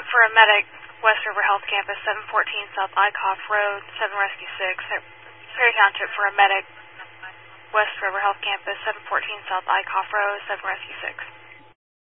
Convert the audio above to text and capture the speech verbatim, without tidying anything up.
Township for a medic, West River Health Campus, seven fourteen South Eycoff Road, seven Rescue six. Perry Township for a medic, West River Health Campus, seven fourteen South Eycoff Road, seven Rescue six.